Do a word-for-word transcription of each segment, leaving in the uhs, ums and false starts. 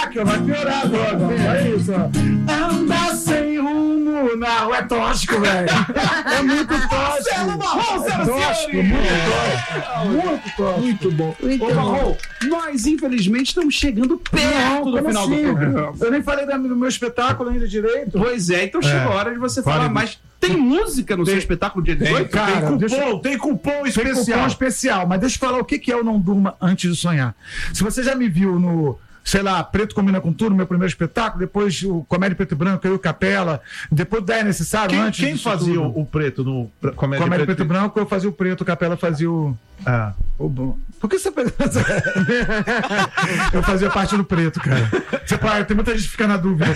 que vai piorar agora. É isso, ó. Andar sem rumo. Não, é tóxico, velho. É muito tóxico. Marcelo Marrom, é tóxico, muito tóxico. Muito tóxico. Muito bom. Muito Ô, bom. Marrom, nós infelizmente estamos chegando perto Não, do final assim? do programa. Eu nem falei do meu espetáculo ainda direito. Pois é, então chegou a hora de você falar Fale. mais. Tem música no seu espetáculo dia dezoito? Cara, tem cupom, deixa- tem cupom Tem especial. cupom especial, mas deixa eu falar o que que é o Não Durma Antes de Sonhar. Se você já me viu no, sei lá, Preto Combina com Tudo, meu primeiro espetáculo, depois o Comédia Preto e Branco, eu e o Capela, depois da É Necessário, Quem, antes quem disso fazia tudo. o, o preto no pre- comédia, Comédia Preto preto e Branco, eu fazia o preto, o Capela fazia o... Ah. o bom. Por que você fez essa? Eu fazia parte do preto, cara. Você, claro, tem muita gente que fica na dúvida.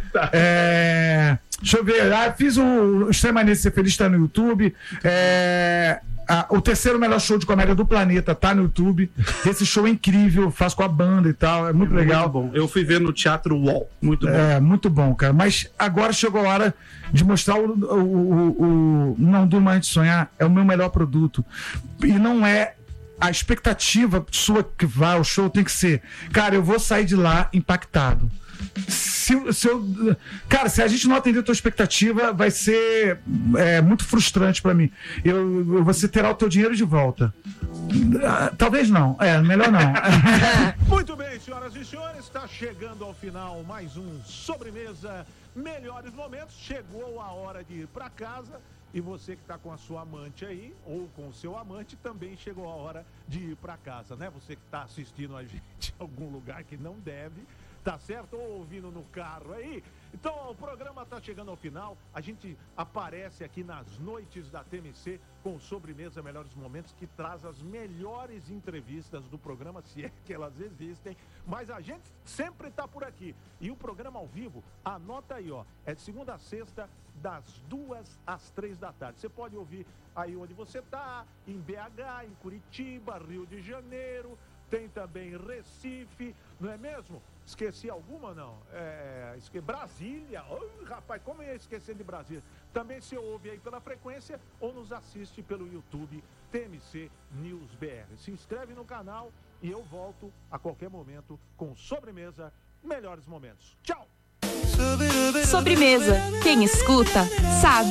É... Deixa eu ver. Ah, fiz o Extrema Maneira de Ser Feliz, tá no YouTube. É... Ah, o terceiro melhor show de comédia do planeta tá no YouTube. Esse show é incrível, faço com a banda e tal, é muito legal. Muito bom. Eu fui ver no Teatro U O L. Muito bom. É, muito bom, cara. Mas agora chegou a hora de mostrar o, o, o, o Não Durma Antes de Sonhar. É o meu melhor produto. E não é a expectativa sua que vai ao show, tem que ser, cara, eu vou sair de lá impactado. Se, se eu, cara, se a gente não atender a tua expectativa, vai ser é, muito frustrante pra mim. Eu, eu, você terá o teu dinheiro de volta. Ah, talvez não. É, melhor não. Muito bem, senhoras e senhores, está chegando ao final mais um Sobremesa Melhores Momentos. Chegou a hora de ir para casa e você que está com a sua amante aí, ou com o seu amante, também chegou a hora de ir para casa, né? Você que está assistindo a gente em algum lugar que não deve, tá certo? Ou ouvindo no carro aí. Então, o programa tá chegando ao final. A gente aparece aqui nas noites da T M C com Sobremesa Melhores Momentos, que traz as melhores entrevistas do programa, se é que elas existem. Mas a gente sempre tá por aqui. E o programa ao vivo, anota aí, ó. É de segunda a sexta, das duas às três da tarde. Você pode ouvir aí onde você tá, em B H, em Curitiba, Rio de Janeiro. Tem também Recife, não é mesmo? Esqueci alguma ou não? É, esque... Brasília. Oh, rapaz, como eu ia esquecer de Brasília? Também se ouve aí pela frequência ou nos assiste pelo YouTube T M C News B R. Se inscreve no canal e eu volto a qualquer momento com Sobremesa Melhores Momentos. Tchau! Sobremesa. Quem escuta, sabe.